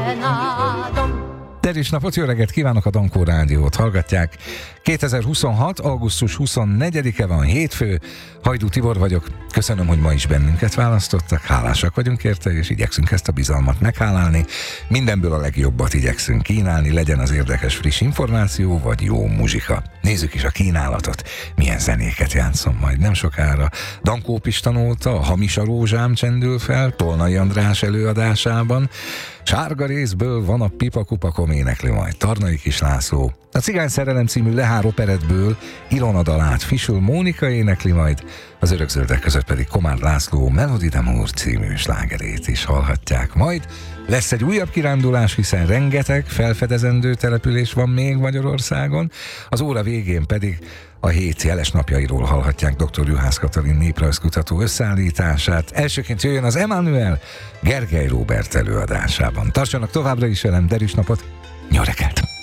Derűs napot, jó reggelt kívánok, a Dankó Rádiót hallgatják. 2026. augusztus 24-e van, hétfő. Hajdú Tibor vagyok. Köszönöm, hogy ma is bennünket választottak. Hálásak vagyunk érte, és igyekszünk ezt a bizalmat meghálálni. Mindenből a legjobbat igyekszünk kínálni, legyen az érdekes friss információ, vagy jó muzsika. Nézzük is a kínálatot. Milyen zenéket játszom majd nem sokára. Dankó Pistanóta, a Hamis a rózsám csendül fel, Tolnai András előadásában. Sárga részből Van a pipa kupakom énekli majd Tarnai Kis László. A Cigány szerelem című Lehár operettből Ilona dalát Fisül Mónika énekli majd, az Örökzöldek között pedig Komár László Melody d'Amour című slágerét is hallhatják majd. Lesz egy újabb kirándulás, hiszen rengeteg felfedezendő település van még Magyarországon. Az óra végén pedig a hét jeles napjairól hallhatják dr. Juhász Katalin néprajzkutató összeállítását. Elsőként jöjjön az Emmanuel Gergely Róbert előadásában. Tartsanak továbbra is velem, derűs napot, jó reggelt!